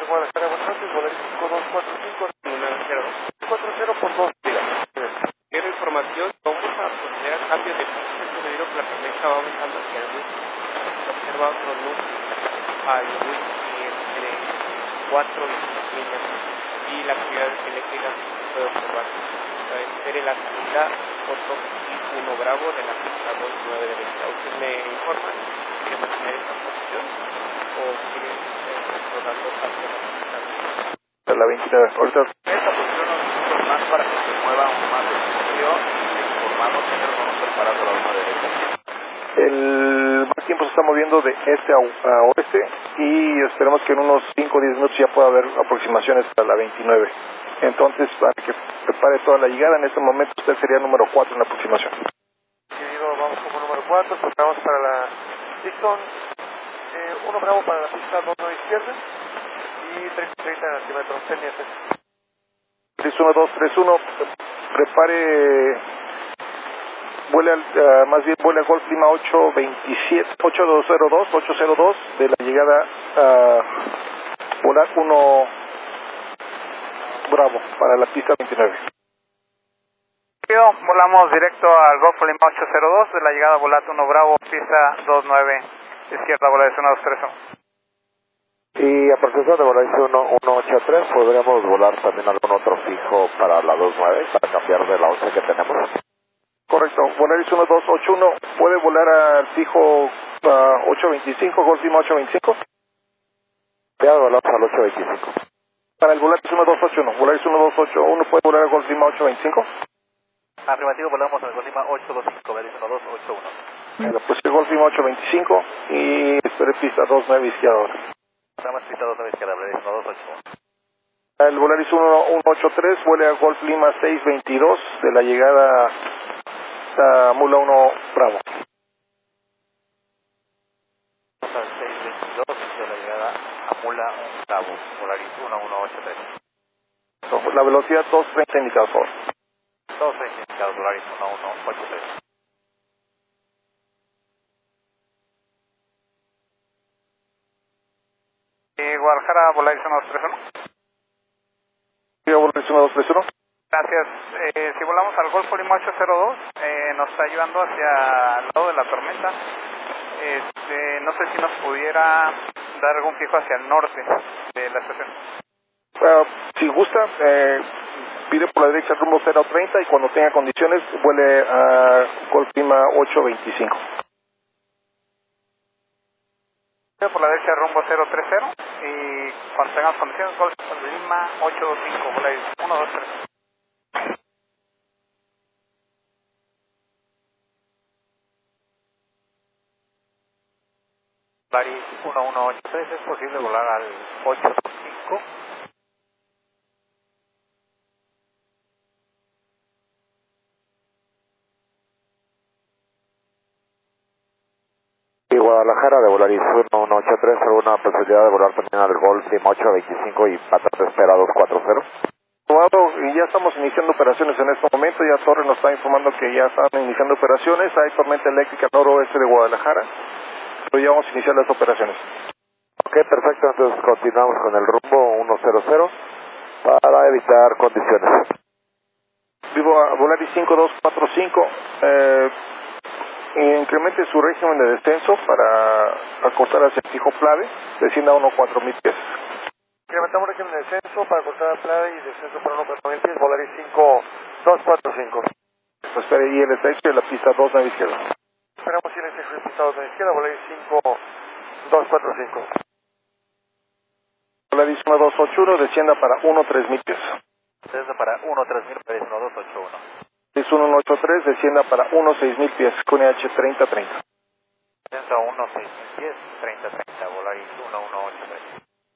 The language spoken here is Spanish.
Guadalajara, buenas noches, Volaris 5245, terminal 040 por 2 días. Quiero información, vamos a proceder a cambio de pista debido a que la tormenta va avanzando hacia el whisky. Se observa otro luz al whisky de 4 y 5 millas y la actividad eléctrica se puede observar. Espere la salida Foto y 1 Bravo de la pista 29 de la isla. ¿Usted me informa? ¿Quiere mantener esta posición o quiere rodando hacia la pista? La 29. Ahorita esta posición nos sirve más para que se mueva aún más de posición y informando que nos vamos preparando la loma derecha. el más tiempo se está moviendo de este a oeste y esperemos que en unos 5 o 10 minutos ya pueda haber aproximaciones a la 29. Entonces, para que prepare toda la llegada, en este momento usted sería número 4 en la aproximación. Querido, vamos como número 4, preparamos para la Dixon, 1 Bravo para la pista 2 a izquierda y 30 centímetros, pendientes. 31231, prepare, vuele al, más bien vuele al Golf Lima 802 de la llegada a volar 1 Bravo para la pista 29. Volamos directo al Golf Lima 802 de la llegada Volat 1 Bravo, pista 29, izquierda Volaris 1231. Y a partir de Volaris 183 podríamos volar también algún otro fijo para la 29 para cambiar de la 11 que tenemos. Correcto, Volaris 1281 puede volar al fijo 825, Golf Lima 825. Ya volamos al 825. Para el Volaris 1281, Volaris 1281 puede volar al Golf Lima 825. Afirmativo, volamos al Golf Lima 825, Volaris 1281. Bueno, pues el Golf Lima 825 y espere pista 29 izquierda ahora. Estamos pista 29 izquierda, Volaris 1281. El Volaris 183 vuela al Golf Lima 622 de la llegada a Mula 1 Bravo. Al 622 de la llegada a Mula 1 Bravo, Volaris 1183. La velocidad 230 indicados por. 230 indicados, Volaris 1183. Guadalajara, Volaris 1231. Sí, Volaris 1231. Gracias. Si volamos al Golfo Lima 802, nos está ayudando hacia el lado de la tormenta. No sé si nos pudiera dar algún fijo hacia el norte de la estación. Si gusta, pide por la derecha rumbo 030 y cuando tenga condiciones vuele a Golf Lima 825. Por la derecha rumbo 030 y cuando tengamos condiciones Golf Lima 825, Volaris 123. Volaris 1183, ¿es posible volar al 825? Y Guadalajara de Volaris 1183, ¿alguna posibilidad de volar también al Golf Lima 825 y patas espera 240? Y ya estamos iniciando operaciones en este momento, ya Torre nos está informando que ya están iniciando operaciones, hay tormenta eléctrica noroeste de Guadalajara, pero ya vamos a iniciar las operaciones. Ok, perfecto, entonces continuamos con el rumbo 100 para evitar condiciones. Vivo a Volaris 5245, incremente su régimen de descenso para acortar hacia el fijo Plave, descienda a 14000 pies. Incrementamos régimen de descenso para cortar a Plave y descenso para 14000 pies, Volaris 5245. Pues espere, y el estrecho de la pista 29 izquierda. Esperamos ir en el pista 29 izquierda, Volaris 5245. Volaris 1281, descienda para 13000 pies. Desde para 13000, Volaris 1281. Es 1183, descienda para 16000 pies, con EH 3030. Descenso a 16000 pies, 3030, Volaris 1183.